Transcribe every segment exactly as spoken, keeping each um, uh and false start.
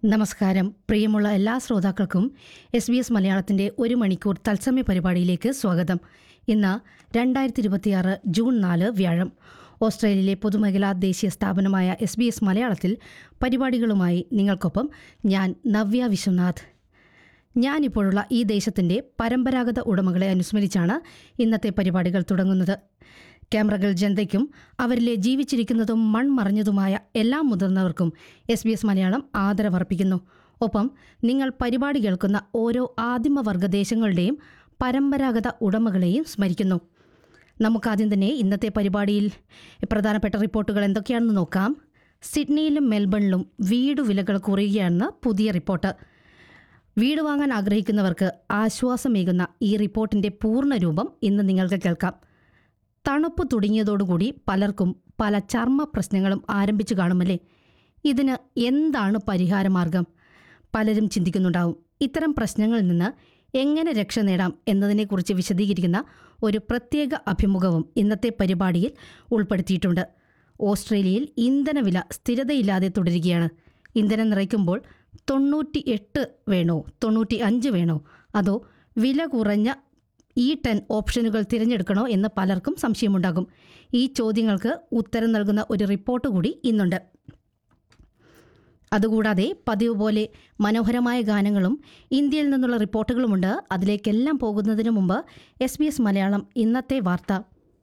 നമസ്കാരം. പ്രിയമുള്ള എല്ലാ ശ്രോതാക്കൾക്കും എസ് ബി എസ് മലയാളത്തിൻ്റെ ഒരു മണിക്കൂർ തത്സമയ പരിപാടിയിലേക്ക് സ്വാഗതം. ഇന്ന് രണ്ടായിരത്തി ഇരുപത്തിയാറ് ജൂൺ നാല് വ്യാഴം. ഓസ്ട്രേലിയയിലെ പൊതുമേഖലാ ദേശീയ സ്ഥാപനമായ എസ് ബി എസ് മലയാളത്തിൽ പരിപാടികളുമായി നിങ്ങൾക്കൊപ്പം ഞാൻ നവ്യ വിശ്വനാഥ്. ഞാനിപ്പോഴുള്ള ഈ ദേശത്തിൻ്റെ പരമ്പരാഗത ഉടമകളെ അനുസ്മരിച്ചാണ് ഇന്നത്തെ പരിപാടികൾ തുടങ്ങുന്നത്. ക്യാമറകൾ ജനതയ്ക്കും അവരിലെ ജീവിച്ചിരിക്കുന്നതും മൺമറഞ്ഞതുമായ എല്ലാ മുതിർന്നവർക്കും എസ് ബി എസ് മലയാളം ആദരവർപ്പിക്കുന്നു. ഒപ്പം നിങ്ങൾ പരിപാടി കേൾക്കുന്ന ഓരോ ആദിമവർഗദേശങ്ങളുടെയും പരമ്പരാഗത ഉടമകളെയും സ്മരിക്കുന്നു. നമുക്കാദ്യം തന്നെ ഇന്നത്തെ പരിപാടിയിൽ പ്രധാനപ്പെട്ട റിപ്പോർട്ടുകൾ എന്തൊക്കെയാണെന്ന് നോക്കാം. സിഡ്നിയിലും മെൽബണിലും വീട് വിലകൾ കുറയുകയാണെന്ന് പുതിയ റിപ്പോർട്ട്. വീട് വാങ്ങാൻ ആഗ്രഹിക്കുന്നവർക്ക് ആശ്വാസമേകുന്ന ഈ റിപ്പോർട്ടിൻ്റെ പൂർണ്ണരൂപം ഇന്ന് നിങ്ങൾക്ക് കേൾക്കാം. തണുപ്പ് തുടങ്ങിയതോടുകൂടി പലർക്കും പല ചർമ്മ പ്രശ്നങ്ങളും ആരംഭിച്ചു കാണുമല്ലേ? ഇതിന് എന്താണ് പരിഹാരമാർഗം? പലരും ചിന്തിക്കുന്നുണ്ടാവും. ഇത്തരം പ്രശ്നങ്ങളിൽ നിന്ന് എങ്ങനെ രക്ഷ നേടാം എന്നതിനെക്കുറിച്ച് വിശദീകരിക്കുന്ന ഒരു പ്രത്യേക അഭിമുഖവും ഇന്നത്തെ പരിപാടിയിൽ ഉൾപ്പെടുത്തിയിട്ടുണ്ട്. ഓസ്ട്രേലിയയിൽ ഇന്ധനവില സ്ഥിരതയില്ലാതെ തുടരുകയാണ്. ഇന്ധനം നിറയ്ക്കുമ്പോൾ തൊണ്ണൂറ്റി എട്ട് വേണോ തൊണ്ണൂറ്റി അഞ്ച് വേണോ അതോ വില കുറഞ്ഞ ഇ ടെൻ ഓപ്ഷനുകൾ തിരഞ്ഞെടുക്കണോ എന്ന് പലർക്കും സംശയമുണ്ടാകും. ഈ ചോദ്യങ്ങൾക്ക് ഉത്തരം നൽകുന്ന ഒരു റിപ്പോർട്ട് കൂടി ഇന്നുണ്ട്. അതുകൂടാതെ പതിവ് പോലെ മനോഹരമായ ഗാനങ്ങളും ഇന്ത്യയിൽ നിന്നുള്ള റിപ്പോർട്ടുകളുമുണ്ട്. അതിലേക്കെല്ലാം പോകുന്നതിന് മുമ്പ് എസ് ബി എസ് മലയാളം ഇന്നത്തെ വാർത്ത.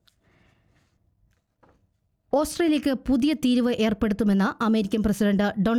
ഓസ്ട്രേലിയക്ക് പുതിയ തീരുവ ഏർപ്പെടുത്തുമെന്ന അമേരിക്കൻ പ്രസിഡന്റ് ഡൊണാൾഡ്